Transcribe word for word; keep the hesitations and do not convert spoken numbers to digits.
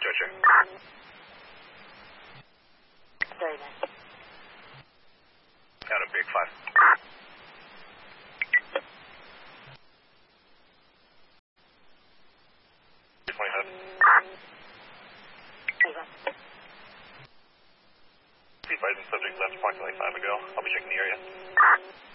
stretcher. Very nice. Got a big five. twenty-seven. Speed Bison subject left approximately five ago. I'll be checking the area.